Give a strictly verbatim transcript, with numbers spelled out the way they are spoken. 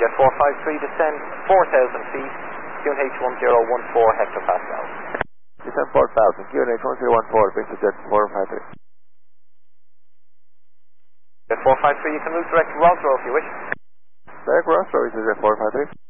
Jet four five three, descend four thousand feet, Q N H one zero one four hectopascal. Descend four thousand, Q N H one zero one four, Victor Jet four five three. Jet four five three, you can move direct to Roswell if you wish. Direct Roswell, Victor Jet four five three.